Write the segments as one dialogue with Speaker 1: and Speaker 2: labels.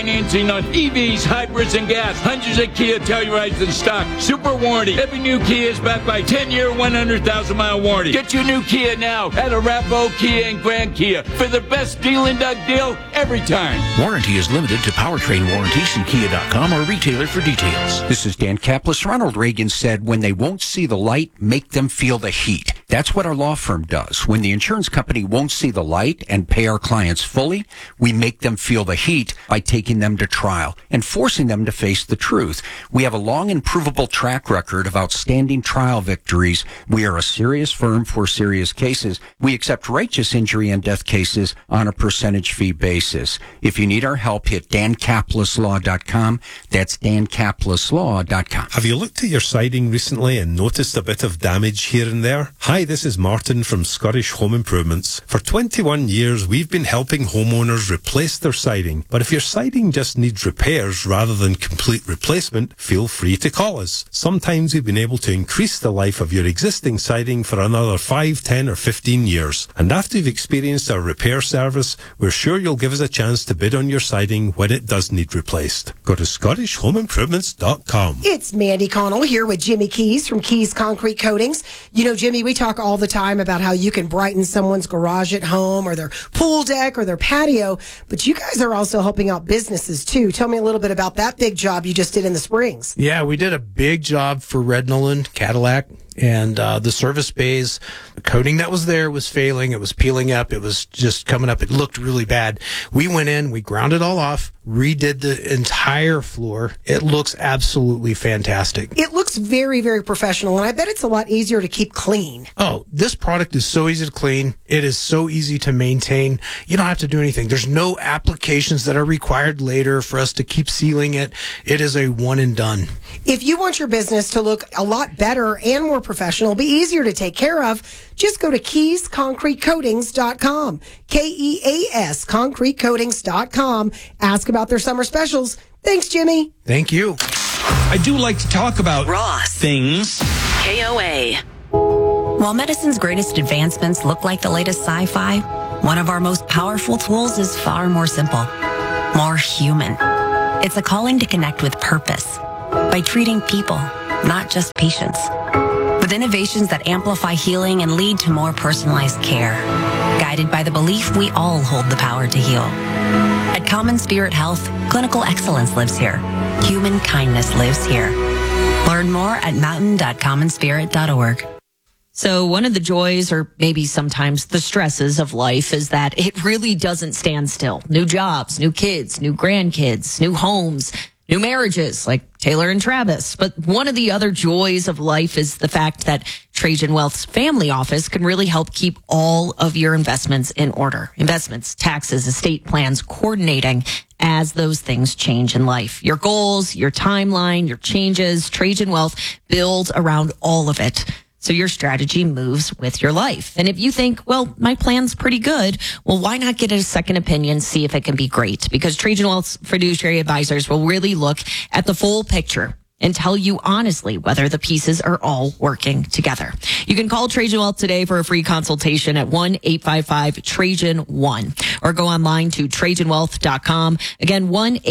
Speaker 1: Financing on EVs, hybrids, and gas. Hundreds of Kia Tellurides in stock. Super warranty. Every new Kia is backed by 10-year, 100,000-mile warranty. Get your new Kia now at Arapahoe Kia and Grand Kia for the best deal and Doug deal every time.
Speaker 2: Warranty is limited to powertrain warranties. See Kia.com or retailer for details.
Speaker 3: This is Dan Kaplis. Ronald Reagan said, when they won't see the light, make them feel the heat. That's what our law firm does. When the insurance company won't see the light and pay our clients fully, we make them feel the heat by taking them to trial and forcing them to face the truth. We have a long and provable track record of outstanding trial victories. We are a serious firm for serious cases. We accept righteous injury and death cases on a percentage fee basis. If you need our help, hit dankapleslaw.com. That's dankapleslaw.com.
Speaker 4: Have you looked at your siding recently and noticed a bit of damage here and there? Hi, this is Martin from Scottish Home Improvements. For 21 years, we've been helping homeowners replace their siding. But if your siding just needs repairs rather than complete replacement, feel free to call us. Sometimes we've been able to increase the life of your existing siding for another 5, 10 or 15 years. And after you've experienced our repair service, we're sure you'll give us a chance to bid on your siding when it does need replaced. Go to ScottishHomeImprovements.com.
Speaker 5: It's Mandy Connell here with Jimmy Keys from Keys Concrete Coatings. You know, Jimmy, we talk all the time about how you can brighten someone's garage at home or their pool deck or their patio, but you guys are also helping out businesses too. Tell me a little bit about that big job you just did in the Springs.
Speaker 6: Yeah, we did a big job for Red Nolan Cadillac. And the service bays, the coating that was there was failing. It was peeling up. It was just coming up. It looked really bad. We went in, we ground it all off, redid the entire floor. It looks absolutely fantastic.
Speaker 5: It looks very, very professional, and I bet it's a lot easier to keep clean.
Speaker 6: Oh, this product is so easy to clean. It is so easy to maintain. You don't have to do anything. There's no applications that are required later for us to keep sealing it. It is a one and done.
Speaker 5: If you want your business to look a lot better and more professional, be easier to take care of, just go to KeysConcreteCoatings.com. KEAS ConcreteCoatings.com. Ask about their summer specials. Thanks, Jimmy.
Speaker 6: Thank you.
Speaker 7: I do like to talk about
Speaker 8: Ross.
Speaker 7: things.
Speaker 8: KOA. While medicine's greatest advancements look like the latest sci-fi, one of our most powerful tools is far more simple, more human. It's a calling to connect with purpose by treating people, not just patients, with innovations that amplify healing and lead to more personalized care, guided by the belief we all hold the power to heal. At Common Spirit Health, clinical excellence lives here. Human kindness lives here. Learn more at mountain.commonspirit.org.
Speaker 9: So one of the joys, or maybe sometimes the stresses of life, is that it really doesn't stand still. New jobs, new kids, new grandkids, new homes, new marriages like Taylor and Travis. But one of the other joys of life is the fact that Trajan Wealth's family office can really help keep all of your investments in order. Investments, taxes, estate plans, coordinating as those things change in life. Your goals, your timeline, your changes, Trajan Wealth builds around all of it. So your strategy moves with your life. And if you think, well, my plan's pretty good, well, why not get a second opinion, see if it can be great? Because Trajan Wealth's fiduciary advisors will really look at the full picture and tell you honestly whether the pieces are all working together. You can call Trajan Wealth today for a free consultation at 1-855-TRAJAN-1 or go online to TrajanWealth.com. Again,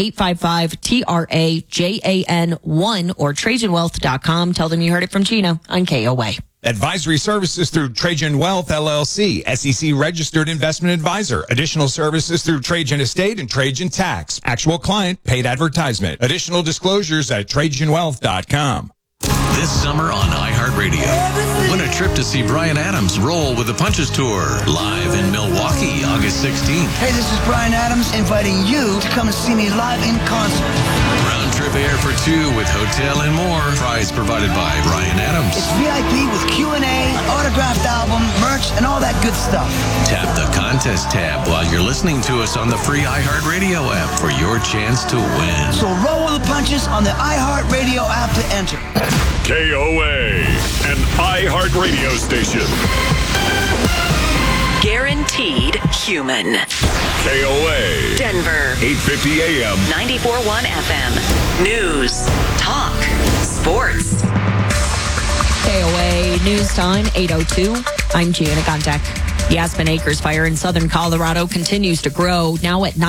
Speaker 9: 1-855-TRAJAN-1 or TrajanWealth.com. Tell them you heard it from Gina on KOA.
Speaker 7: Advisory services through Trajan Wealth, LLC, SEC registered investment advisor. Additional services through Trajan Estate and Trajan Tax. Actual client paid advertisement. Additional disclosures at TrajanWealth.com.
Speaker 10: This summer on iHeartRadio, win a trip to see Bryan Adams roll with the Punches Tour live in Milwaukee, August 16th.
Speaker 11: Hey, this is Bryan Adams inviting you to come and see me live in concert.
Speaker 10: Round trip air for two with hotel and more. Prize provided by Bryan Adams.
Speaker 11: It's VIP with Q&A, an autographed album, merch, and all that good stuff.
Speaker 10: Tap the contest tab while you're listening to us on the free iHeartRadio app for your chance to win.
Speaker 11: So roll with the punches on the iHeartRadio app to enter.
Speaker 12: KOA, an iHeartRadio station.
Speaker 8: Guaranteed human.
Speaker 12: KOA.
Speaker 8: Denver.
Speaker 12: 850 AM.
Speaker 8: 94.1 FM. News. Talk. Sports.
Speaker 9: KOA News Time, 8:02. I'm Gianna Gontek. The Aspen Acres fire in southern Colorado continues to grow, now at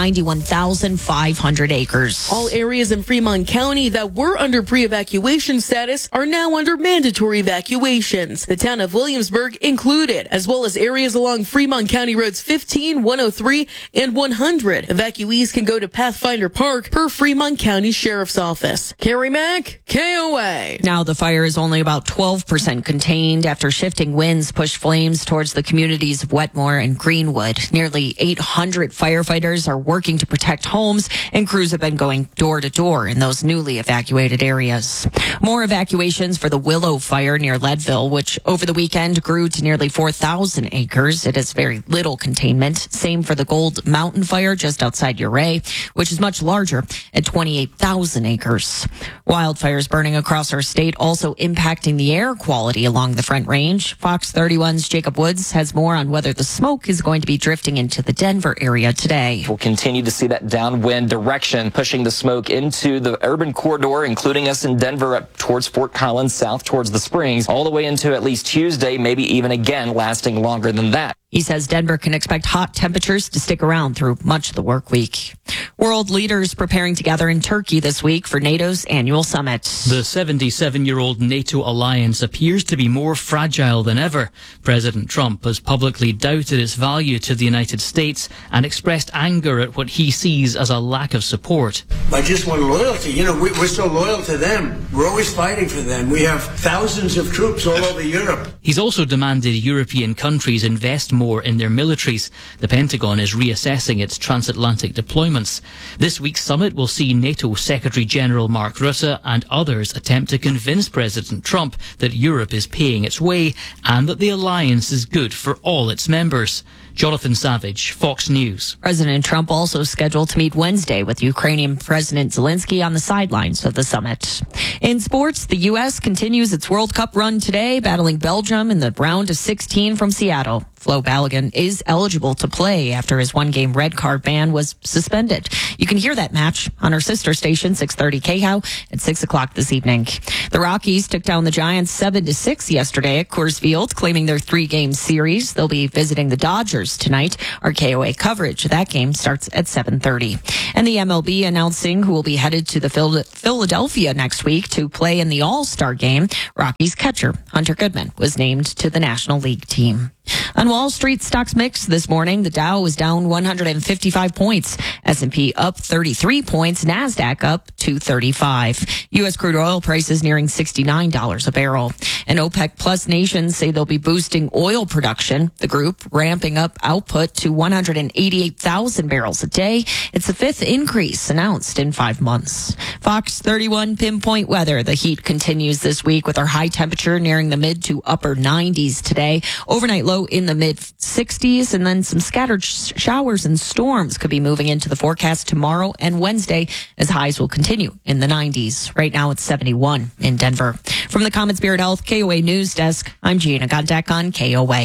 Speaker 9: 91,500 acres.
Speaker 13: All areas in Fremont County that were under pre-evacuation status are now under mandatory evacuations. The town of Williamsburg included, as well as areas along Fremont County Roads 15, 103, and 100. Evacuees can go to Pathfinder Park per Fremont County Sheriff's Office. Carrie Mack, KOA.
Speaker 9: Now the fire is only about 12% contained after shifting winds pushed flames towards the communities of Wetmore and Greenwood. Nearly 800 firefighters are working to protect homes, and crews have been going door to door in those newly evacuated areas. More evacuations for the Willow fire near Leadville, which over the weekend grew to nearly 4,000 acres. It has very little containment. Same for the Gold Mountain fire just outside Ouray, which is much larger at 28,000 acres. Wildfires burning across our state also impacting the air quality along the Front Range. Fox 31's Jacob Woods has more on whether the smoke is going to be drifting into the Denver area today.
Speaker 14: We'll continue to see that downwind direction pushing the smoke into the urban corridor, including us in Denver up towards Fort Collins, south towards the Springs, all the way into at least Tuesday, maybe even again lasting longer than that.
Speaker 9: He says Denver can expect hot temperatures to stick around through much of the work week. World leaders preparing to gather in Turkey this week for NATO's annual summit.
Speaker 15: The 77-year-old NATO alliance appears to be more fragile than ever. President Trump has publicly doubted its value to the United States and expressed anger at what he sees as a lack of support.
Speaker 16: I just want loyalty. You know, we're so loyal to them. We're always fighting for them. We have thousands of troops all over Europe.
Speaker 15: He's also demanded European countries invest more in their militaries. The Pentagon is reassessing its transatlantic deployments. This week's summit will see NATO Secretary General Mark Rutte and others attempt to convince President Trump that Europe is paying its way and that the alliance is good for all its members. Jonathan Savage, Fox News.
Speaker 9: President Trump also scheduled to meet Wednesday with Ukrainian President Zelensky on the sidelines of the summit. In sports, the U.S. continues its World Cup run today, battling Belgium in the round of 16 from Seattle. Flo Balogun is eligible to play after his one-game red card ban was suspended. You can hear that match on our sister station, 630 KHOW, at 6 o'clock this evening. The Rockies took down the Giants 7-6 yesterday at Coors Field, claiming their three-game series. They'll be visiting the Dodgers tonight. Our KOA coverage of that game starts at 7:30. And the MLB announcing who will be headed to the Philadelphia next week to play in the All-Star game. Rockies catcher Hunter Goodman was named to the National League team. On Wall Street, stocks mixed this morning. The Dow was down 155 points. S&P up 33 points. NASDAQ up 235. U.S. crude oil prices nearing $69 a barrel. And OPEC Plus nations say they'll be boosting oil production. The group ramping up output to 188,000 barrels a day. It's the fifth increase announced in 5 months. Fox 31 pinpoint weather. The heat continues this week with our high temperature nearing the mid to upper 90s today. Overnight low in the mid 60s, and then some scattered showers and storms could be moving into the forecast tomorrow and Wednesday as highs will continue in the 90s. Right now it's 71 in Denver. From the Common Spirit Health KOA News Desk, I'm Gina Gondek on KOA.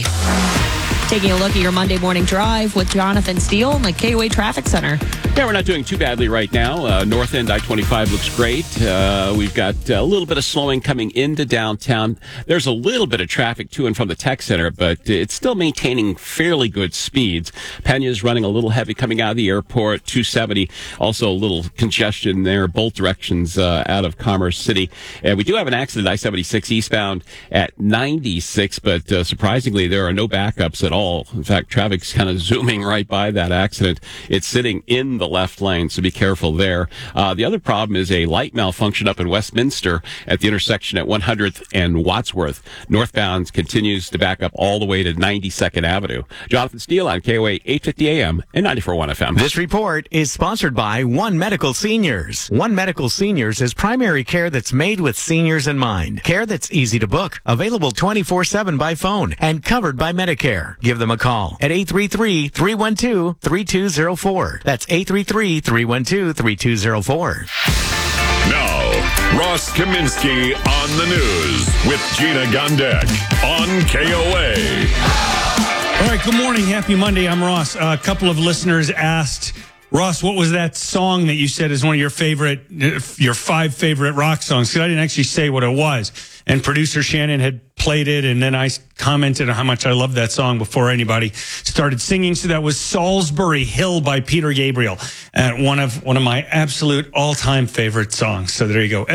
Speaker 9: Taking a look at your Monday morning drive with Jonathan Steele in the KOA Traffic Center.
Speaker 17: Yeah, we're not doing too badly right now. North end I-25 looks great. We've got a little bit of slowing coming into downtown. There's a little bit of traffic to and from the tech center, but it's still maintaining fairly good speeds. Pena's running a little heavy coming out of the airport, 270. Also a little congestion there, both directions out of Commerce City. And we do have an accident I-76 eastbound at 96, but surprisingly, there are no backups at all. In fact, traffic's kind of zooming right by that accident. It's sitting in the left lane, so be careful there. The other problem is a light malfunction up in Westminster at the intersection at 100th and Wadsworth. Northbound continues to back up all the way to 92nd Avenue. Jonathan Steele on KOA 850 AM and 94.1 FM.
Speaker 18: This report is sponsored by One Medical Seniors. One Medical Seniors is primary care that's made with seniors in mind. Care that's easy to book, available 24/7 by phone, and covered by Medicare. Give them a call at 833-312-3204. That's 833-312-3204.
Speaker 12: Now, Ross Kaminsky on the news with Gina Gondek on KOA.
Speaker 19: All right, good morning. Happy Monday. I'm Ross. A couple of listeners asked, Ross, what was that song that you said is one of your five favorite rock songs? Because I didn't actually say what it was. And producer Shannon had played it, and then I commented on how much I love that song before anybody started singing. So that was Salisbury Hill by Peter Gabriel, one of my absolute all-time favorite songs. So there you go,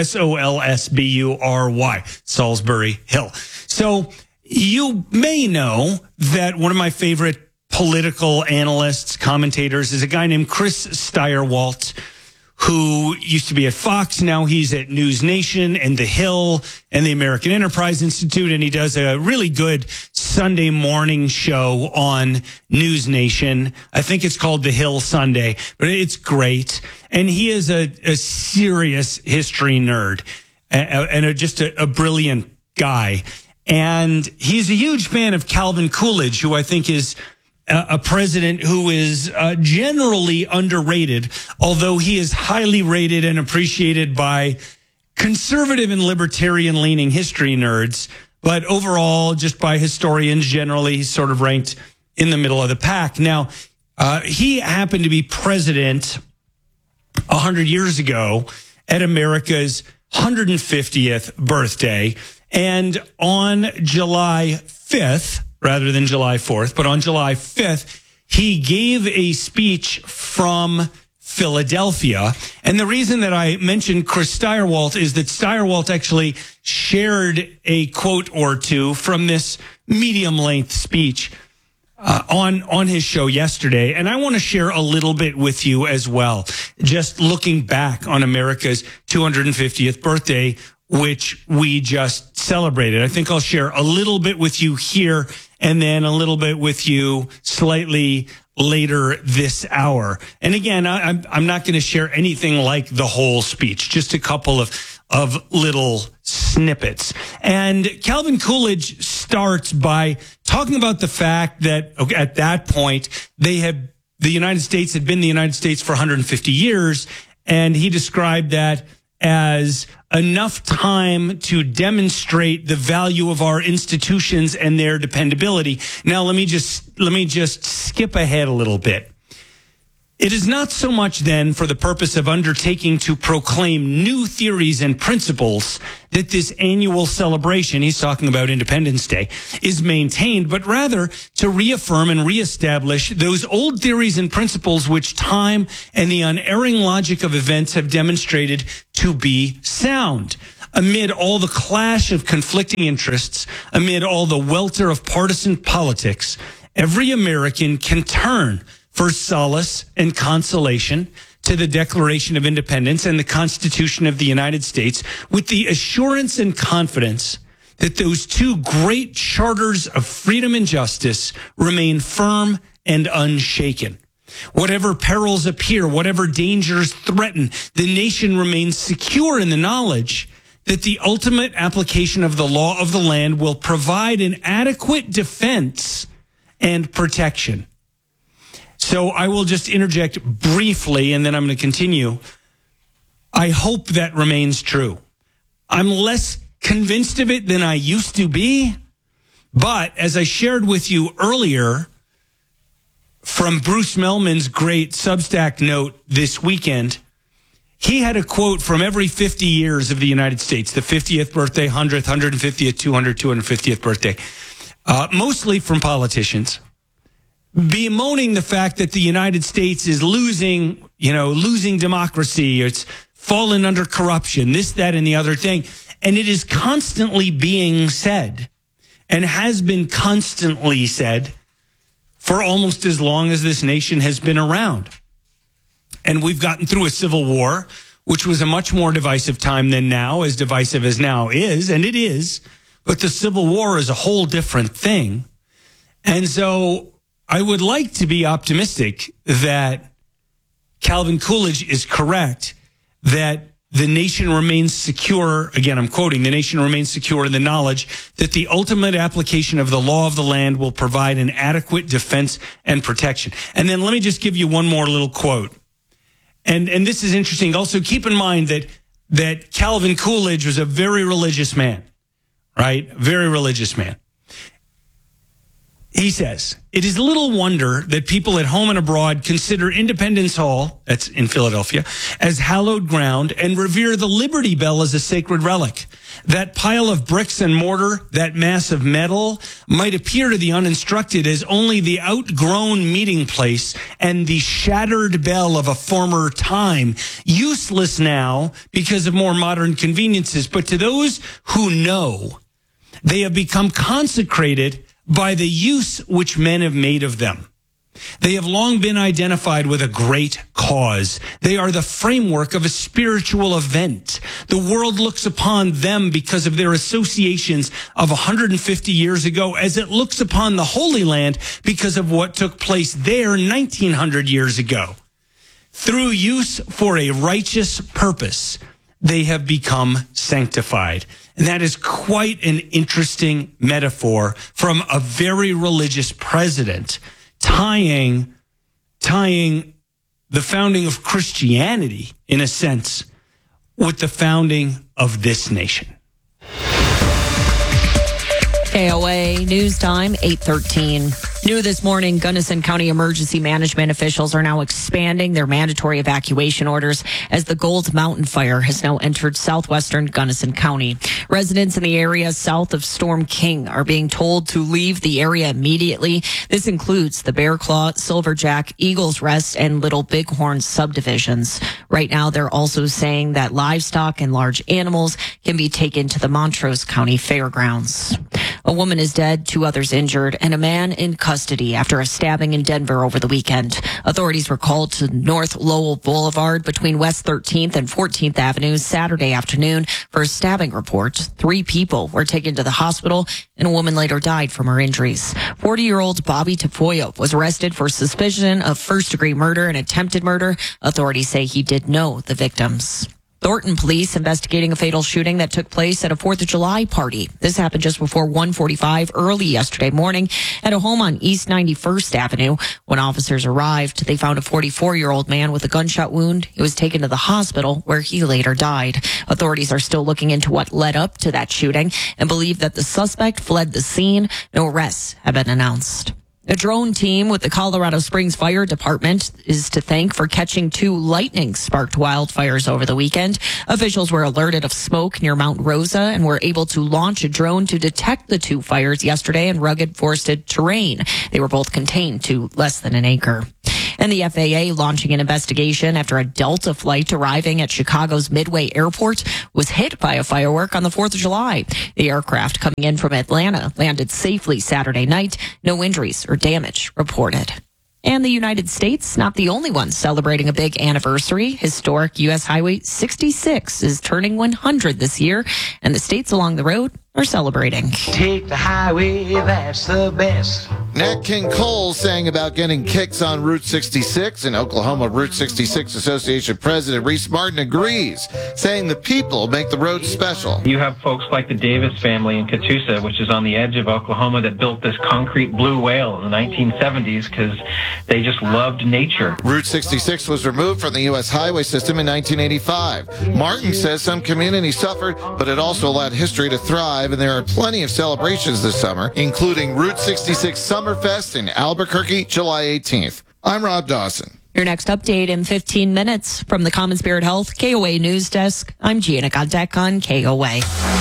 Speaker 19: Solsbury, Salisbury Hill. So you may know that one of my favorite political analysts, commentators, is a guy named Chris Stirewalt, who used to be at Fox. Now he's at News Nation and The Hill and the American Enterprise Institute, and he does a really good Sunday morning show on News Nation. I think it's called The Hill Sunday, but it's great. And he is a serious history nerd and just a brilliant guy. And he's a huge fan of Calvin Coolidge, who I think is a president who is generally underrated, although he is highly rated and appreciated by conservative and libertarian-leaning history nerds. But overall, just by historians generally, he's sort of ranked in the middle of the pack. Now, he happened to be president 100 years ago at America's 150th birthday. And on July 5th, rather than July 4th, but on July 5th, he gave a speech from Philadelphia. And the reason that I mentioned Chris Stirewalt is that Stirewalt actually shared a quote or two from this medium-length speech on his show yesterday. And I want to share a little bit with you as well, just looking back on America's 250th birthday, which we just celebrated. I think I'll share a little bit with you here and then a little bit with you slightly later this hour. And again, I'm not going to share anything like the whole speech, just a couple of little snippets. And Calvin Coolidge starts by talking about the fact that at that point, the United States had been the United States for 150 years. And he described that as enough time to demonstrate the value of our institutions and their dependability. Now, let me just skip ahead a little bit. It is not so much then for the purpose of undertaking to proclaim new theories and principles that this annual celebration, he's talking about Independence Day, is maintained, but rather to reaffirm and reestablish those old theories and principles which time and the unerring logic of events have demonstrated to be sound. Amid all the clash of conflicting interests, amid all the welter of partisan politics, every American can turn for solace and consolation to the Declaration of Independence and the Constitution of the United States with the assurance and confidence that those two great charters of freedom and justice remain firm and unshaken. Whatever perils appear, whatever dangers threaten, the nation remains secure in the knowledge that the ultimate application of the law of the land will provide an adequate defense and protection. So I will just interject briefly, and then I'm going to continue. I hope that remains true. I'm less convinced of it than I used to be, but as I shared with you earlier from Bruce Mehlman's great Substack note this weekend, he had a quote from every 50 years of the United States, the 50th birthday, 100th, 150th, 200th, 250th birthday, mostly from politicians, bemoaning the fact that the United States is losing democracy. It's fallen under corruption, this, that, and the other thing. And it is constantly being said and has been constantly said for almost as long as this nation has been around. And we've gotten through a civil war, which was a much more divisive time than now, as divisive as now is, and it is. But the Civil War is a whole different thing. And so I would like to be optimistic that Calvin Coolidge is correct, that the nation remains secure. Again, I'm quoting, the nation remains secure in the knowledge that the ultimate application of the law of the land will provide an adequate defense and protection. And then let me just give you one more little quote. And this is interesting. Also, keep in mind that Calvin Coolidge was a very religious man, right? Very religious man. He says, it is little wonder that people at home and abroad consider Independence Hall, that's in Philadelphia, as hallowed ground and revere the Liberty Bell as a sacred relic. That pile of bricks and mortar, that mass of metal, might appear to the uninstructed as only the outgrown meeting place and the shattered bell of a former time, useless now because of more modern conveniences. But to those who know, they have become consecrated by the use which men have made of them. They have long been identified with a great cause. They are the framework of a spiritual event. The world looks upon them because of their associations of 150 years ago, as it looks upon the Holy Land because of what took place there 1900 years ago. Through use for a righteous purpose, they have become sanctified. And that is quite an interesting metaphor from a very religious president, tying the founding of Christianity, in a sense, with the founding of this nation.
Speaker 9: KOA News Time, 8:13. New this morning, Gunnison County emergency management officials are now expanding their mandatory evacuation orders as the Gold Mountain fire has now entered southwestern Gunnison County. Residents in the area south of Storm King are being told to leave the area immediately. This includes the Bear Claw, Silverjack, Eagles Rest, and Little Bighorn subdivisions. Right now, they're also saying that livestock and large animals can be taken to the Montrose County Fairgrounds. A woman is dead, 2 others injured, and a man in custody after a stabbing in Denver over the weekend. Authorities were called to North Lowell Boulevard between West 13th and 14th Avenue Saturday afternoon for a stabbing report. 3 people were taken to the hospital, and a woman later died from her injuries. 40-year-old Bobby Tafoya was arrested for suspicion of first-degree murder and attempted murder. Authorities say he did know the victims. Thornton police investigating a fatal shooting that took place at a 4th of July party. This happened just before 1:45 early yesterday morning at a home on East 91st Avenue. When officers arrived, they found a 44-year-old man with a gunshot wound. He was taken to the hospital where he later died. Authorities are still looking into what led up to that shooting and believe that the suspect fled the scene. No arrests have been announced. A drone team with the Colorado Springs Fire Department is to thank for catching 2 lightning-sparked wildfires over the weekend. Officials were alerted of smoke near Mount Rosa and were able to launch a drone to detect the 2 fires yesterday in rugged forested terrain. They were both contained to less than an acre. And the FAA launching an investigation after a Delta flight arriving at Chicago's Midway Airport was hit by a firework on the 4th of July. The aircraft coming in from Atlanta landed safely Saturday night. No injuries or damage reported. And the United States, not the only one celebrating a big anniversary. Historic U.S. Highway 66 is turning 100 this year, and the states along the road are celebrating.
Speaker 20: Take the highway, that's the best.
Speaker 21: Nat King Cole sang about getting kicks on Route 66. In Oklahoma, Route 66 Association President Reese Martin agrees, saying the people make the road special.
Speaker 22: You have folks like the Davis family in Catoosa, which is on the edge of Oklahoma, that built this concrete blue whale in the 1970s because they just loved nature.
Speaker 21: Route 66 was removed from the U.S. highway system in 1985. Martin says some communities suffered, but it also allowed history to thrive, and there are plenty of celebrations this summer, including Route 66 Summerfest in Albuquerque, July 18th. I'm Rob Dawson.
Speaker 9: Your next update in 15 minutes from the Common Spirit Health KOA News Desk. I'm Gina Gondek on KOA.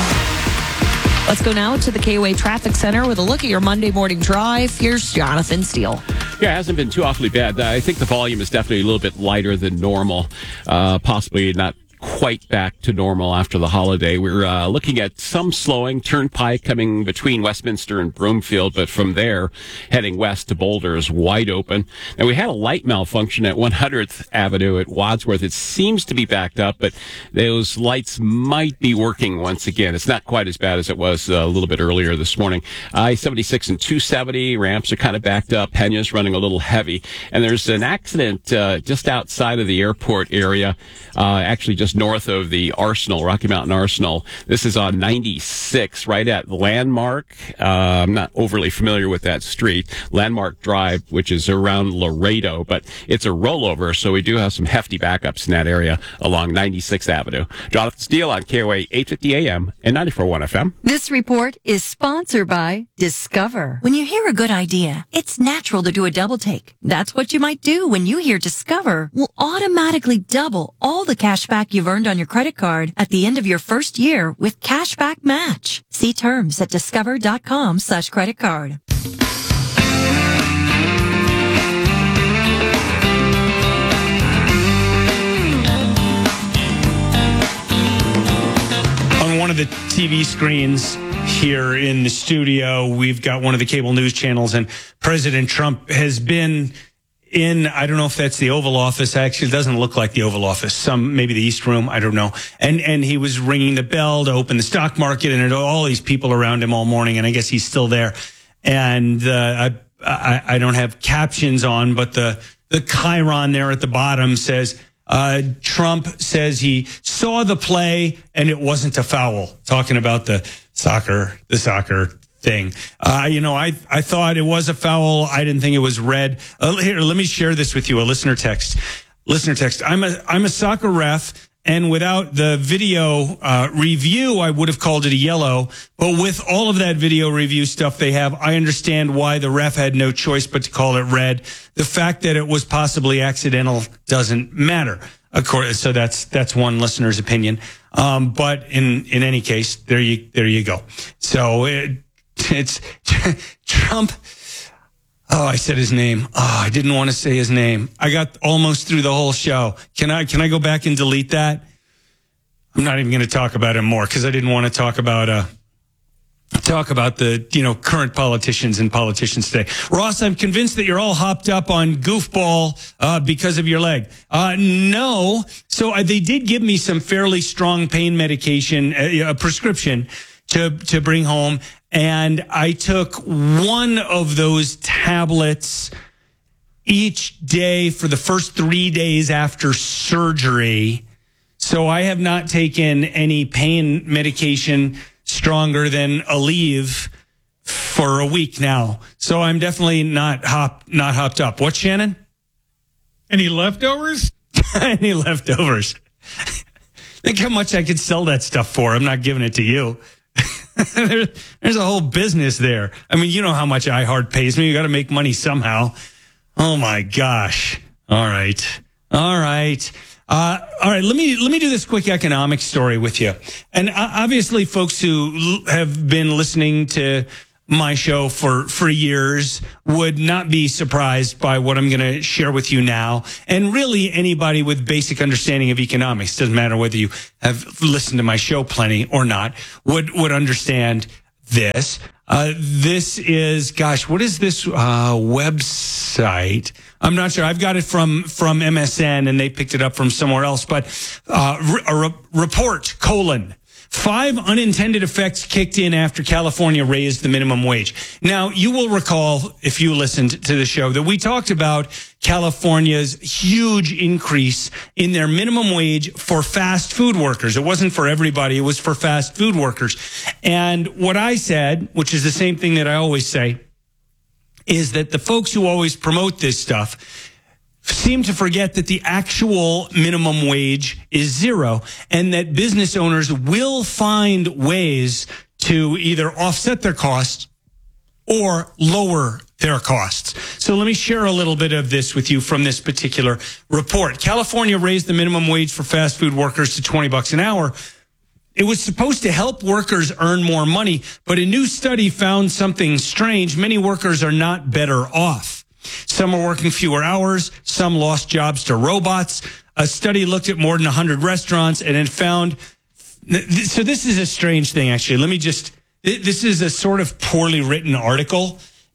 Speaker 9: Let's go now to the KOA Traffic Center with a look at your Monday morning drive. Here's Jonathan Steele.
Speaker 17: Yeah, it hasn't been too awfully bad. I think the volume is definitely a little bit lighter than normal, possibly not quite back to normal after the holiday. We're looking at some slowing. Turnpike coming between Westminster and Broomfield, but from there, heading west to Boulder is wide open. And we had a light malfunction at 100th Avenue at Wadsworth. It seems to be backed up, but those lights might be working once again. It's not quite as bad as it was a little bit earlier this morning. I-76 and 270 ramps are kind of backed up. Pena's running a little heavy. And there's an accident just outside of the airport area, actually just just north of the Arsenal, Rocky Mountain Arsenal. This is on 96, right at Landmark. I'm not overly familiar with that street. Landmark Drive, which is around Laredo, but it's a rollover, so we do have some hefty backups in that area along 96th Avenue. Jonathan Steele on KOA 850 AM and 94.1 FM.
Speaker 1: This report is sponsored by Discover. When you hear a good idea, it's natural to do a double take. That's what you might do when you hear Discover will automatically double all the cash back you've earned on your credit card at the end of your first year with Cashback Match. See terms at discover.com/credit card.
Speaker 19: On one of the TV screens here in the studio, we've got one of the cable news channels, and President Trump has been in, I don't know if that's the Oval Office. Actually, it doesn't look like the Oval Office. Maybe the East Room. I don't know. And he was ringing the bell to open the stock market, and there are all these people around him all morning, and I guess he's still there. And I don't have captions on, but the chyron there at the bottom says, Trump says he saw the play and it wasn't a foul. Talking about the soccer thing. I thought it was a foul. I didn't think it was red. Here, let me share this with you. A listener text. I'm a soccer ref, and without the video review, I would have called it a yellow. But with all of that video review stuff they have, I understand why the ref had no choice but to call it red. The fact that it was possibly accidental doesn't matter. Of course, so that's one listener's opinion. But in any case, there you go. So it's Trump. Oh, I said his name. Oh, I didn't want to say his name. I got almost through the whole show. Can I go back and delete that? I'm not even going to talk about him more because I didn't want to talk about the current politicians and politicians today. Ross, I'm convinced that you're all hopped up on goofball because of your leg. No. So they did give me some fairly strong pain medication, a prescription to bring home. And I took one of those tablets each day for the first 3 days after surgery. So I have not taken any pain medication stronger than Aleve for a week now. So I'm definitely not hopped up. What, Shannon?
Speaker 2: Any leftovers?
Speaker 19: Any leftovers? Think how much I could sell that stuff for. I'm not giving it to you. There's a whole business there. I mean, you know how much iHeart pays me. You got to make money somehow. Oh my gosh. All right. Let me do this quick economic story with you. And obviously folks who have been listening to my show for years would not be surprised by what I'm going to share with you now. And really anybody with basic understanding of economics, doesn't matter whether you have listened to my show plenty or not, would understand this. This is, gosh, what is this website? I'm not sure. I've got it from MSN and they picked it up from somewhere else, but report, 5 unintended effects kicked in after California raised the minimum wage. Now, you will recall, if you listened to the show, that we talked about California's huge increase in their minimum wage for fast food workers. It wasn't for everybody. It was for fast food workers. And what I said, which is the same thing that I always say, is that the folks who always promote this stuff seem to forget that the actual minimum wage is zero and that business owners will find ways to either offset their costs or lower their costs. So let me share a little bit of this with you from this particular report. California raised the minimum wage for fast food workers to $20 an hour. It was supposed to help workers earn more money, but a new study found something strange. Many workers are not better off. Some are working fewer hours. Some lost jobs to robots. A study looked at more than 100 restaurants and it found. So this is a strange thing, actually. This is a sort of poorly written article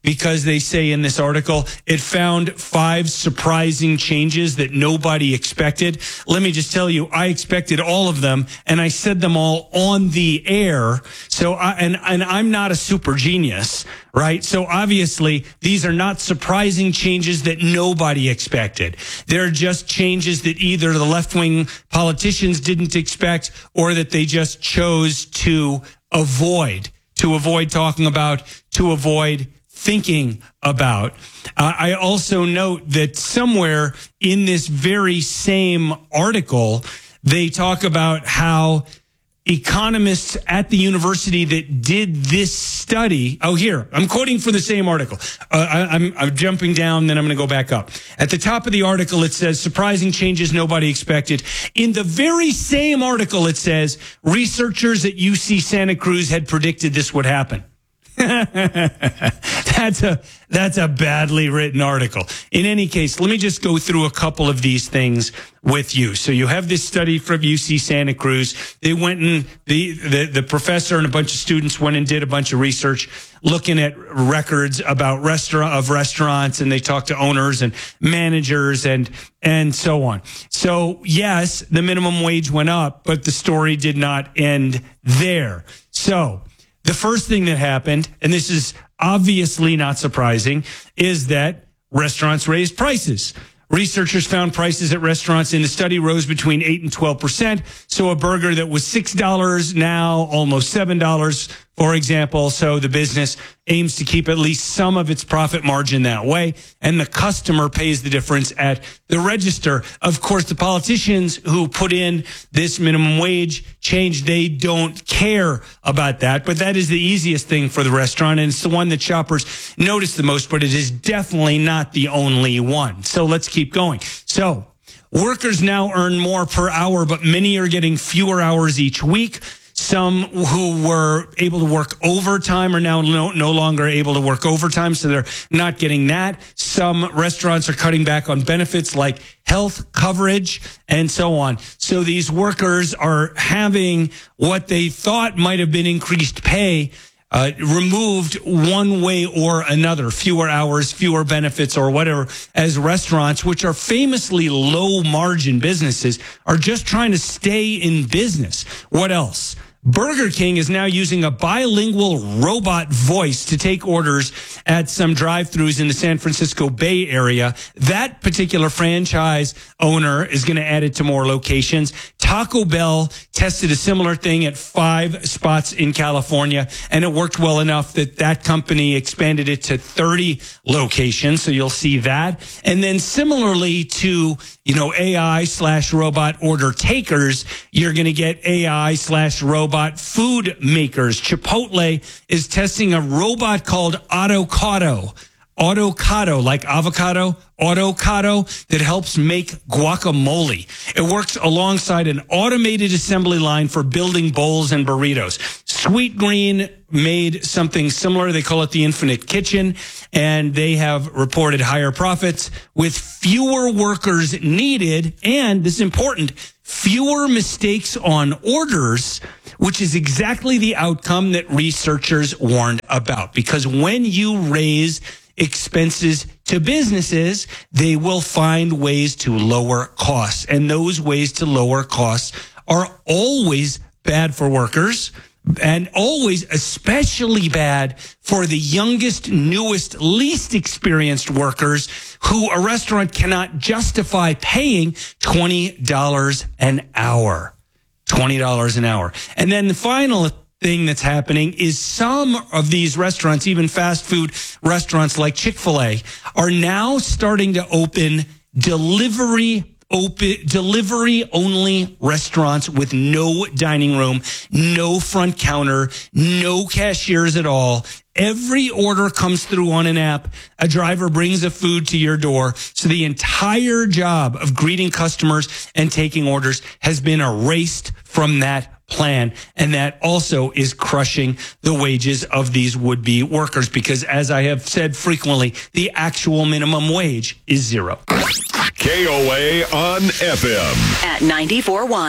Speaker 19: because they say in this article, it found 5 surprising changes that nobody expected. Let me just tell you, I expected all of them, and I said them all on the air. So, and I'm not a super genius, right? So obviously, these are not surprising changes that nobody expected. They're just changes that either the left-wing politicians didn't expect or that they just chose to avoid talking about, to avoid thinking about. I also note that somewhere in this very same article, they talk about how economists at the university that did this study. Oh, here, I'm quoting from the same article. I'm jumping down, then I'm going to go back up. At the top of the article, it says, surprising changes nobody expected. In the very same article, it says, researchers at UC Santa Cruz had predicted this would happen. That's a badly written article. In any case, let me just go through a couple of these things with you. So you have this study from UC Santa Cruz. They went and the professor and a bunch of students went and did a bunch of research looking at records about restaurants, and they talked to owners and managers and so on. So yes, the minimum wage went up, but the story did not end there. So the first thing that happened, and this is obviously not surprising, is that restaurants raised prices. Researchers found prices at restaurants in the study rose between 8 and 12%. So a burger that was $6 now almost $7, for example. So the business aims to keep at least some of its profit margin that way, and the customer pays the difference at the register. Of course, the politicians who put in this minimum wage change, they don't care about that, but that is the easiest thing for the restaurant, and it's the one that shoppers notice the most, but it is definitely not the only one. So let's keep going. So workers now earn more per hour, but many are getting fewer hours each week. Some who were able to work overtime are now no longer able to work overtime, so they're not getting that. Some restaurants are cutting back on benefits like health coverage and so on. So these workers are having what they thought might have been increased pay removed one way or another, fewer hours, fewer benefits or whatever, as restaurants, which are famously low margin businesses, are just trying to stay in business. What else? Burger King is now using a bilingual robot voice to take orders at some drive-thrus in the San Francisco Bay Area. That particular franchise owner is going to add it to more locations. Taco Bell tested a similar thing at 5 spots in California, and it worked well enough that that company expanded it to 30 locations. So you'll see that. And then similarly to, AI/robot order takers, you're going to get AI/robot food makers. Chipotle is testing a robot called Autocado, like avocado, Autocado, that helps make guacamole. It works alongside an automated assembly line for building bowls and burritos. Sweet Green made something similar. They call it the Infinite Kitchen, and they have reported higher profits with fewer workers needed, and this is important, fewer mistakes on orders, which is exactly the outcome that researchers warned about. Because when you raise expenses to businesses, they will find ways to lower costs. And those ways to lower costs are always bad for workers, and always especially bad for the youngest, newest, least experienced workers who a restaurant cannot justify paying $20 an hour. $20 an hour. And then the final thing that's happening is some of these restaurants, even fast food restaurants like Chick-fil-A, are now starting to open delivery only restaurants with no dining room, no front counter, no cashiers at all. Every order comes through on an app. A driver brings the food to your door. So the entire job of greeting customers and taking orders has been erased from that plan. And that also is crushing the wages of these would-be workers, because as I have said frequently, the actual minimum wage is 0.
Speaker 12: KOA on FM
Speaker 3: at 94.1.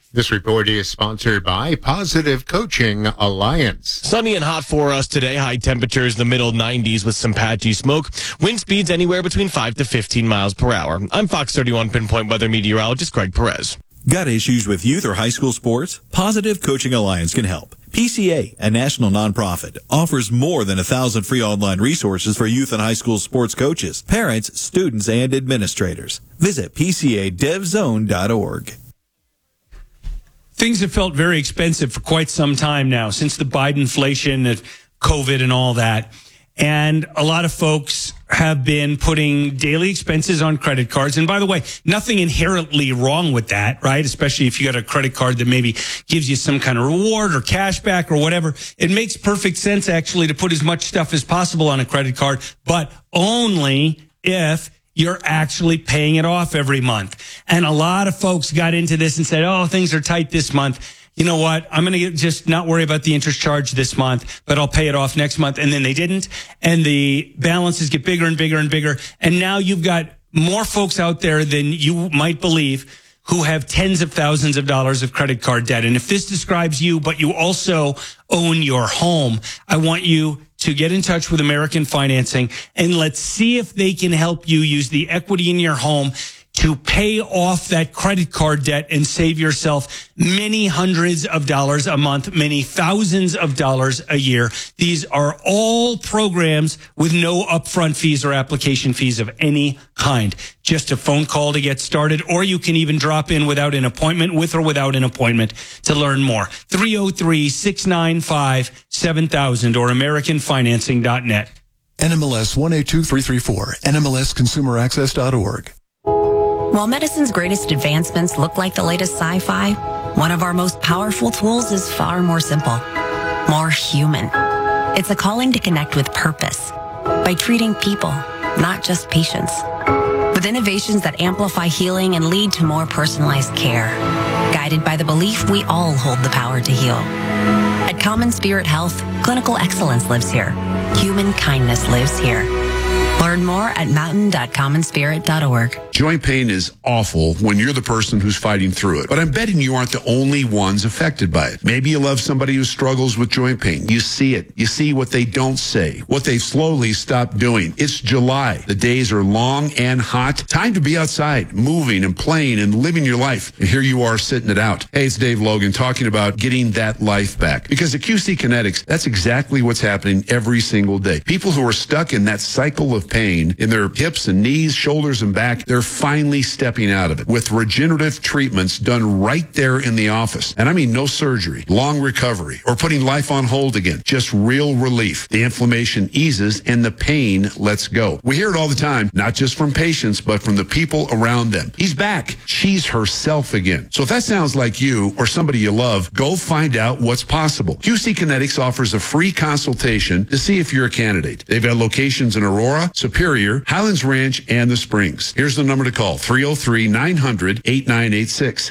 Speaker 3: This report is sponsored by Positive Coaching Alliance.
Speaker 4: Sunny and hot for us today. High temperatures in the middle 90s with some patchy smoke. Wind speeds anywhere between 5 to 15 miles per hour. I'm Fox 31 Pinpoint Weather Meteorologist Greg Perez.
Speaker 23: Got issues with youth or high school sports? Positive Coaching Alliance can help. PCA, a national nonprofit, offers more than 1,000 free online resources for youth and high school sports coaches, parents, students, and administrators. Visit PCADevZone.org.
Speaker 19: Things have felt very expensive for quite some time now, since the Bidenflation, COVID, and all that. And a lot of folks have been putting daily expenses on credit cards. And by the way, nothing inherently wrong with that, right? Especially if you got a credit card that maybe gives you some kind of reward or cash back or whatever. It makes perfect sense, actually, to put as much stuff as possible on a credit card, but only if you're actually paying it off every month. And a lot of folks got into this and said, oh, things are tight this month. You know what? I'm going to just not worry about the interest charge this month, but I'll pay it off next month. And then they didn't. And the balances get bigger and bigger and bigger. And now you've got more folks out there than you might believe who have tens of thousands of dollars of credit card debt. And if this describes you, but you also own your home, I want you to get in touch with American Financing and let's see if they can help you use the equity in your home to pay off that credit card debt and save yourself many hundreds of dollars a month, many thousands of dollars a year. These are all programs with no upfront fees or application fees of any kind. Just a phone call to get started, or you can even drop in without an appointment, with or without an appointment, to learn more. 303-695-7000 or AmericanFinancing.net.
Speaker 24: NMLS 182334, NMLSConsumerAccess.org.
Speaker 8: While medicine's greatest advancements look like the latest sci-fi, one of our most powerful tools is far more simple, more human. It's a calling to connect with purpose by treating people, not just patients, with innovations that amplify healing and lead to more personalized care, guided by the belief we all hold the power to heal. At Common Spirit Health, clinical excellence lives here. Human kindness lives here. Learn more at mountain.commonspirit.org.
Speaker 25: Joint pain is awful when you're the person who's fighting through it. But I'm betting you aren't the only ones affected by it. Maybe you love somebody who struggles with joint pain. You see it. You see what they don't say, what they've slowly stopped doing. It's July. The days are long and hot. Time to be outside, moving and playing and living your life. And here you are sitting it out. Hey, it's Dave Logan talking about getting that life back. Because at QC Kinetics, that's exactly what's happening every single day. People who are stuck in that cycle of pain in their hips and knees, shoulders and back, they're finally stepping out of it with regenerative treatments done right there in the office. And I mean no surgery, long recovery, or putting life on hold again. Just real relief. The inflammation eases and the pain lets go. We hear it all the time, not just from patients, but from the people around them. He's back. She's herself again. So if that sounds like you or somebody you love, go find out what's possible. QC Kinetics offers a free consultation to see if you're a candidate. They've got locations in Aurora, Superior, Highlands Ranch, and the Springs. Here's the number to call, 303-900-8986.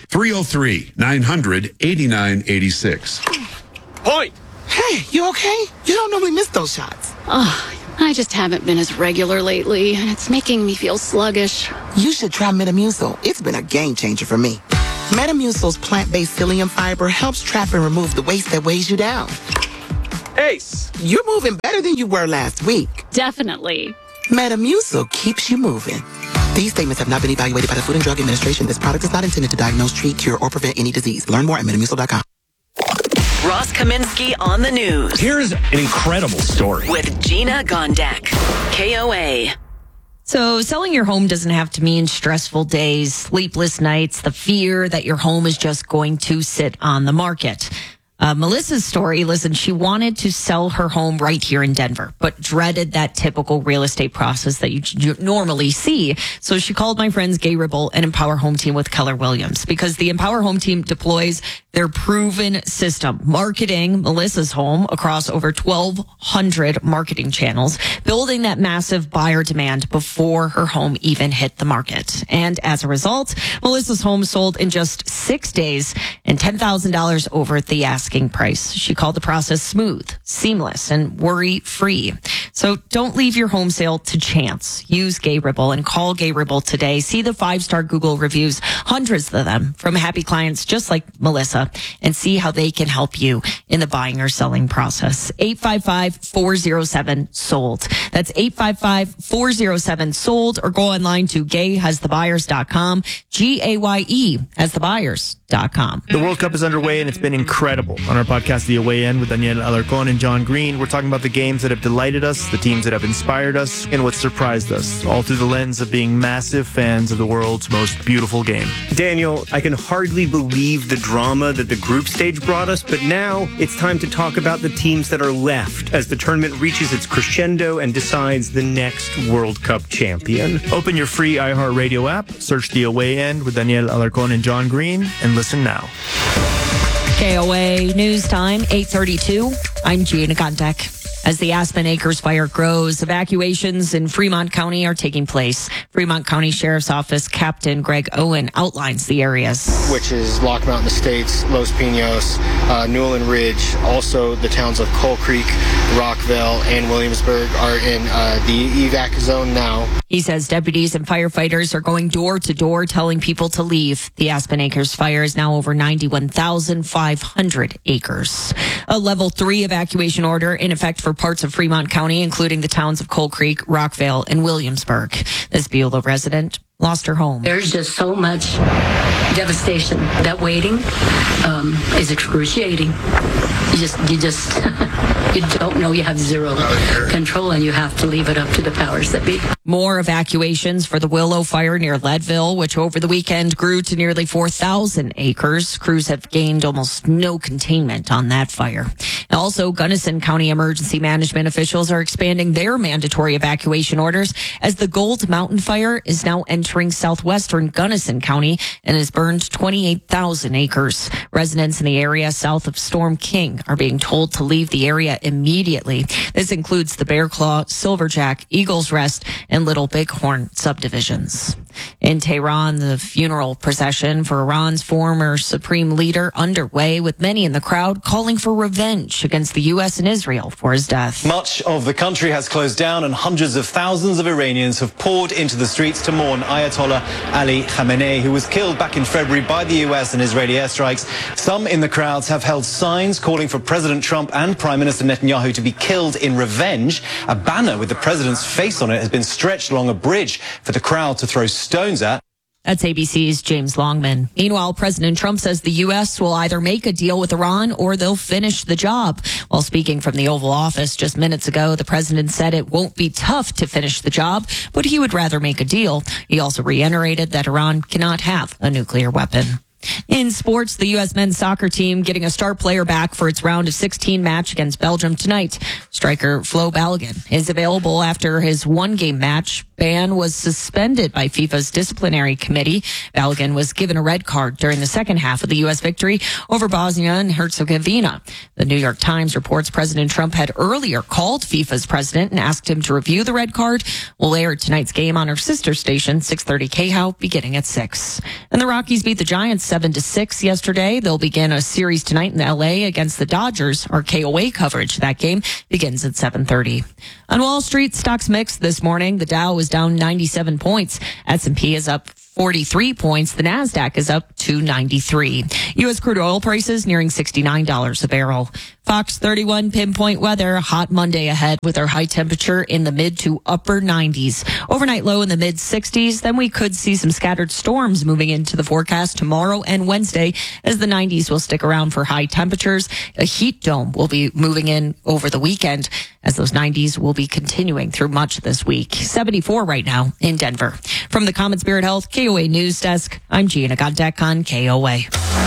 Speaker 25: 303-900-8986.
Speaker 26: Point! Hey, you okay? You don't normally miss those shots.
Speaker 27: Oh, I just haven't been as regular lately, and it's making me feel sluggish.
Speaker 26: You should try Metamucil. It's been a game changer for me. Metamucil's plant-based psyllium fiber helps trap and remove the waste that weighs you down. Ace, you're moving better than you were last week.
Speaker 27: Definitely.
Speaker 26: Metamucil keeps you moving. These statements have not been evaluated by the Food and Drug Administration. This product is not intended to diagnose, treat, cure, or prevent any disease. Learn more at Metamucil.com.
Speaker 28: Ross Kaminsky on the news.
Speaker 19: Here's an incredible story.
Speaker 28: With Gina Gondek. KOA.
Speaker 9: So selling your home doesn't have to mean stressful days, sleepless nights, the fear that your home is just going to sit on the market. Melissa's story, listen, she wanted to sell her home right here in Denver, but dreaded that typical real estate process that you normally see. So she called my friends Gay Ribble and Empower Home Team with Keller Williams, because the Empower Home Team deploys their proven system, marketing Melissa's home across over 1,200 marketing channels, building that massive buyer demand before her home even hit the market. And as a result, Melissa's home sold in just 6 days and $10,000 over the asking asking price. She called the process smooth, seamless, and worry-free. So don't leave your home sale to chance. Use Gay Ribble and call Gay Ribble today. See the 5-star Google reviews, hundreds of them from happy clients just like Melissa, and see how they can help you in the buying or selling process. 855-407-SOLD. That's 855-407-SOLD, or go online to gayhasthebuyers.com, GAYE-hasthebuyers.com.
Speaker 5: The World Cup is underway and it's been incredible. On our podcast, The Away End, with Danielle Alarcon and John Green, we're talking about the games that have delighted us, the teams that have inspired us, and what surprised us, all through the lens of being massive fans of the world's most beautiful game.
Speaker 6: Daniel, I can hardly believe the drama that the group stage brought us, but now it's time to talk about the teams that are left as the tournament reaches its crescendo and decides the next World Cup champion.
Speaker 5: Open your free iHeartRadio app, search The Away End with Danielle Alarcon and John Green, and listen now.
Speaker 9: KOA News Time, 8:32. I'm Gina Gondek. As the Aspen Acres fire grows, evacuations in Fremont County are taking place. Fremont County Sheriff's Office Captain Greg Owen outlines the areas.
Speaker 7: Which is Lock Mountain Estates, Los Pinos, Newland Ridge. Also, the towns of Coal Creek, Rockville, and Williamsburg are in the evac zone now.
Speaker 9: He says deputies and firefighters are going door to door telling people to leave. The Aspen Acres fire is now over 91,500 acres. A level 3 evacuation order in effect for parts of Fremont County, including the towns of Coal Creek, Rockville, and Williamsburg. This Beulah resident lost her home.
Speaker 10: There's just so much devastation. That waiting is excruciating. You just you don't know. You have zero control, and you have to leave it up to the powers that be.
Speaker 9: More evacuations for the Willow fire near Leadville, which over the weekend grew to nearly 4,000 acres. Crews have gained almost no containment on that fire. Also, Gunnison County emergency management officials are expanding their mandatory evacuation orders as the Gold Mountain fire is now entering southwestern Gunnison County and has burned 28,000 acres. Residents in the area south of Storm King are being told to leave the area immediately. This includes the Bear Claw, Silverjack, Eagles Rest, and Little Bighorn subdivisions. In Tehran, the funeral procession for Iran's former supreme leader underway, with many in the crowd calling for revenge against the U.S. and Israel for his death.
Speaker 11: Much of the country has closed down and hundreds of thousands of Iranians have poured into the streets to mourn Ayatollah Ali Khamenei, who was killed back in February by the U.S. and Israeli airstrikes. Some in the crowds have held signs calling for President Trump and Prime Minister Netanyahu to be killed in revenge. A banner with the president's face on it has been stretched along a bridge for the crowd to throw stones at.
Speaker 9: That's ABC's James Longman. Meanwhile, President Trump says the U.S. will either make a deal with Iran or they'll finish the job. While speaking from the Oval Office just minutes ago, the president said it won't be tough to finish the job, but he would rather make a deal. He also reiterated that Iran cannot have a nuclear weapon. In sports, the U.S. men's soccer team getting a star player back for its round of 16 match against Belgium tonight. Striker Flo Balogun is available after his one-game match ban was suspended by FIFA's disciplinary committee. Balogun was given a red card during the second half of the U.S. victory over Bosnia and Herzegovina. The New York Times reports President Trump had earlier called FIFA's president and asked him to review the red card. We'll air tonight's game on our sister station, 630 KHOW, beginning at 6. And the Rockies beat the Giants 7-6 yesterday. They'll begin a series tonight in L.A. against the Dodgers. Our KOA coverage of that game begins at 7:30. On Wall Street, stocks mixed this morning. The Dow was down 97 points. S&P is up 43 points. The NASDAQ is up to 93. U.S. crude oil prices nearing $69 a barrel. Fox 31 pinpoint weather. Hot Monday ahead with our high temperature in the mid to upper 90s. Overnight low in the mid 60s. Then we could see some scattered storms moving into the forecast tomorrow and Wednesday, as the 90s will stick around for high temperatures. A heat dome will be moving in over the weekend, as those 90s will be continuing through much this week. 74 right now in Denver. From the Common Spirit Health KOA News Desk, I'm Gina Gondek on KOA.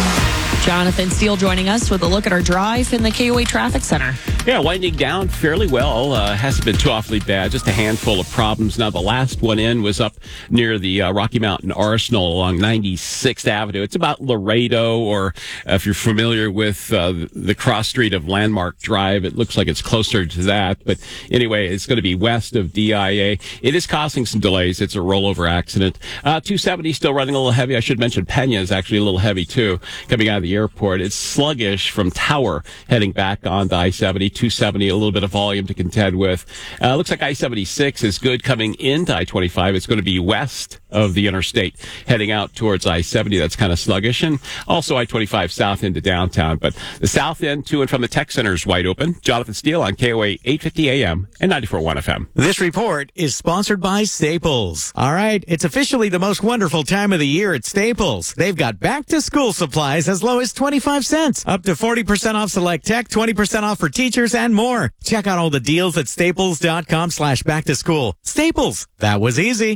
Speaker 9: Jonathan Steele joining us with a look at our drive in the KOA Traffic Center.
Speaker 17: Yeah, winding down fairly well. Hasn't been too awfully bad. Just a handful of problems. Now, the last one in was up near the Rocky Mountain Arsenal along 96th Avenue. It's about Laredo, or if you're familiar with the cross street of Landmark Drive, it looks like it's closer to that. But anyway, it's going to be west of DIA. It is causing some delays. It's a rollover accident. 270 still running a little heavy. I should mention Pena is actually a little heavy, too, coming out of the the airport. It's sluggish from Tower heading back on the I-70, 270, a little bit of volume to contend with. Looks like I-76 is good coming into I-25. It's going to be west of the interstate heading out towards I-70. That's kind of sluggish. And also I-25 south into downtown. But the south end to and from the tech center is wide open. Jonathan Steele on KOA 850 AM and 94.1 FM.
Speaker 13: This report is sponsored by Staples. All right, it's officially the most wonderful time of the year at Staples. They've got back-to-school supplies as low as 25 cents, up to 40% off select tech, 20% off for teachers, and more. Check out all the deals at staples.com/back-to-school. Staples, that was easy.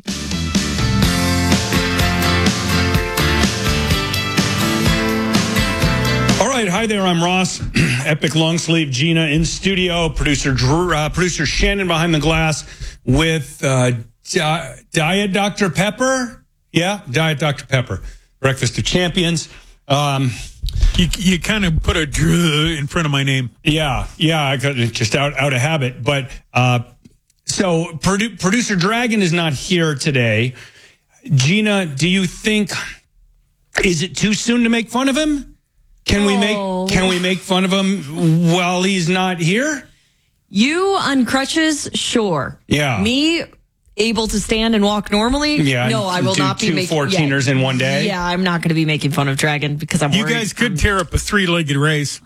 Speaker 19: All right, hi there. I'm Ross. Epic long sleeve Gina in studio. Producer Shannon behind the glass with Diet Dr. Pepper. Yeah, Diet Dr. Pepper. Breakfast of Champions.
Speaker 2: You kind of put a dr in front of my name.
Speaker 19: Yeah, I got it just out of habit. But so producer Dragon is not here today. Gina, do you think is it too soon to make fun of him? Can we make fun of him while he's not here?
Speaker 9: You on crutches, sure.
Speaker 19: Yeah.
Speaker 9: Me able to stand and walk normally?
Speaker 19: Yeah.
Speaker 9: No, I will not be making
Speaker 19: 2 14ers in one day.
Speaker 9: Yeah, I'm not going to be making fun of Dragon because I'm
Speaker 2: You
Speaker 9: worried.
Speaker 2: guys could tear up a 3-legged race.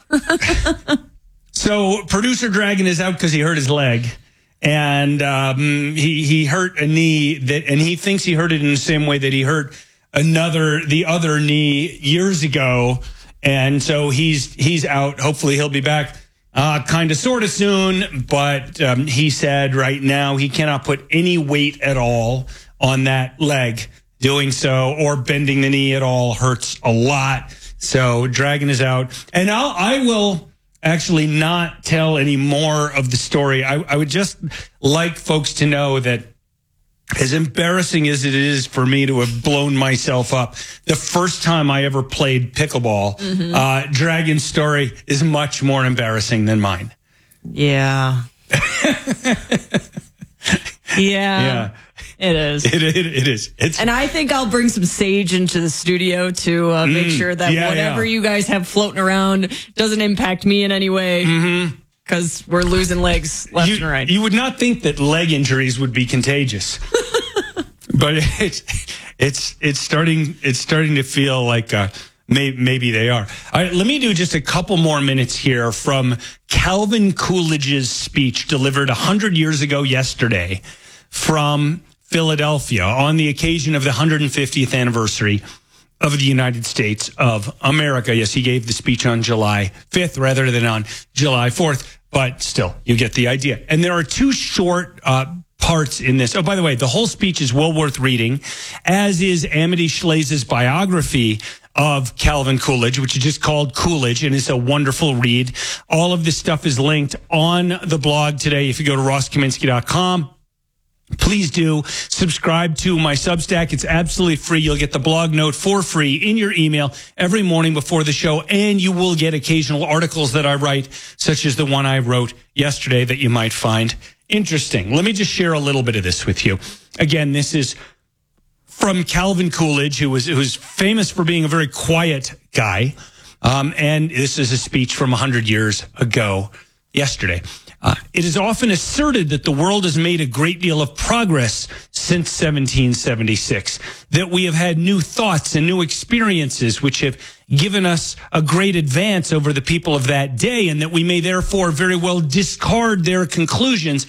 Speaker 19: So producer Dragon is out because he hurt his leg. And he hurt a knee and he thinks he hurt it in the same way that he hurt the other knee years ago. And so he's out. Hopefully he'll be back kind of sort of soon. But he said right now he cannot put any weight at all on that leg. Doing so or bending the knee at all hurts a lot. So Dragon is out. And I will actually not tell any more of the story. I would just like folks to know that as embarrassing as it is for me to have blown myself up, the first time I ever played pickleball, Dragon's story is much more embarrassing than mine.
Speaker 9: Yeah. Yeah. It is.
Speaker 19: It is.
Speaker 9: And I think I'll bring some sage into the studio to make sure that whatever you guys have floating around doesn't impact me in any way. Because we're losing legs left and right.
Speaker 19: You would not think that leg injuries would be contagious, but it's starting to feel like maybe they are. All right, let me do just a couple more minutes here from Calvin Coolidge's speech delivered 100 years ago yesterday from Philadelphia on the occasion of the 150th anniversary of the United States of America. Yes, he gave the speech on July 5th rather than on July 4th. But still, you get the idea. And there are 2 short parts in this. Oh, by the way, the whole speech is well worth reading, as is Amity Shlaes's biography of Calvin Coolidge, which is just called Coolidge, and it's a wonderful read. All of this stuff is linked on the blog today. If you go to rosskaminsky.com, please do subscribe to my Substack. It's absolutely free. You'll get the blog note for free in your email every morning before the show, and you will get occasional articles that I write, such as the one I wrote yesterday that you might find interesting. Let me just share a little bit of this with you. Again, this is from Calvin Coolidge, who's famous for being a very quiet guy, and this is a speech from 100 years ago yesterday. It is often asserted that the world has made a great deal of progress since 1776, that we have had new thoughts and new experiences which have given us a great advance over the people of that day, and that we may therefore very well discard their conclusions